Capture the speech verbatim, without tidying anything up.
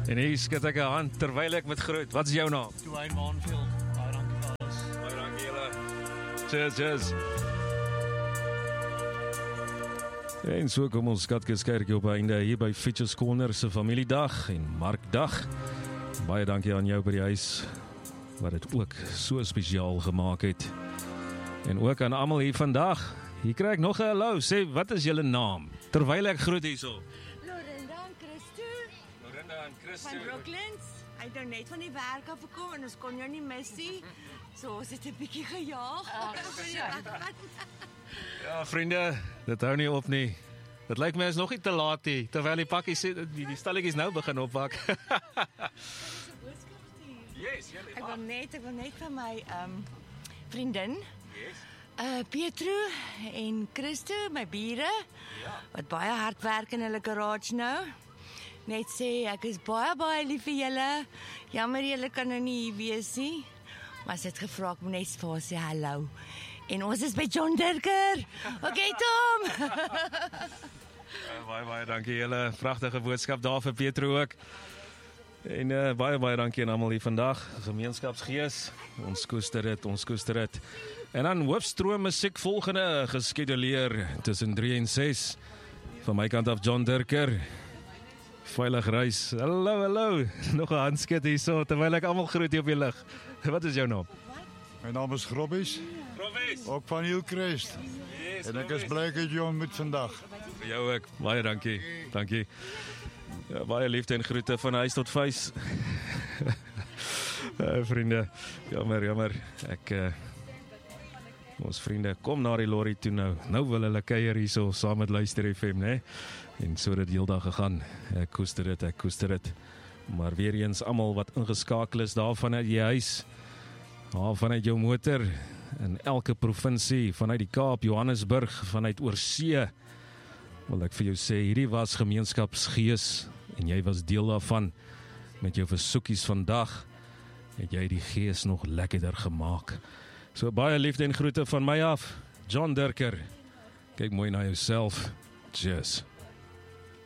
En hier skud ek 'n hand terwyl ek met groet. Wat is jou naam? Dwayne Maanfield. Baie dankie vir alles. Baie dankie julle. Cheers, cheers. En so kom ons Skatkiskerkie op einde hier by Fitches Corner se familiedag en markdag. Baie dankie aan jou by die huis wat dit ook so spesiaal gemaak het. En ook aan almal hier vandag. Hier kry ek nog 'n hallo. Sê, wat is julle naam? Terwyl ek groet hierso. Lorinda en Christo Lorinda en Christo van Brooklands. Hy het net van die werk af gekom en ons kon jou nie mis nie. So ons het 'n bietjie gejaag. Ja, vriende, dit hou nie op nie. Dit lyk my is nog nie te laat nie, terwyl die pakkie sê die, die stalletjies nou begin oppak. Yes, julle. Ek wil net, ek wil net van my um vriendin, Yes. uh Pietro en Christo, my bure, Ja. wat baie hard werk in hulle garage nou. Net sê ek is baie baie lief vir julle. Jammer julle kan nou nie hier wees nie. Maar sy het gevra ek moet net vir haar sê hallo. En ons is by John Dirker. Okay, Tom. Uh, baie baie dankie julle. Pragtige boodskap daar vir Pietro ook. En uh, baie baie dankie aan almal hier vandag. Gemeenskapsgees. Ons koester dit, ons koester dit. En dan hoofstroom musiek volgende geskeduleer tussen drie en ses. Van my kant af John Dirker. Veilig reis. Hallo, hallo. Nog 'n handskud hierso terwyl ek almal groet hier op die lig. Wat is jou naam? My naam is Grobbies, Provis. ook van Hillcrest. Yes, En ek is bly ek het jou ontmoet vandag. Vir jou ook. Baie dankie. Dankie. Ja, baie liefde en groete van huis tot vuis. uh, vriende, jammer, jammer. Ek uh, ons vriende kom na die lorry toe nou. Nou wil hulle kuier hierso saam met Luister F M, né? En so het dit heeldag gegaan. Ek koester dit, ek koester dit. Maar weer eens almal wat ingeskakel is daar vanuit die huis, daar vanuit jou motor, in elke provinsie, vanuit die Kaap, Johannesburg, vanuit oorsee, wil ek vir jou sê, hierdie was gemeenskapsgees, en jy was deel daarvan, met jou versoekies vandag, het jy die gees nog lekkerder gemaak. So baie liefde en groete van my af, John Dirker, kyk mooi na jouself, cheers.